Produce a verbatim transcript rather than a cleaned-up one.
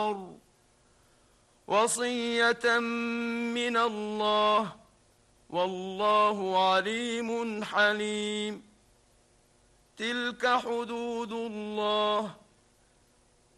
البر وصية من الله، والله عليم حليم. تلك حدود الله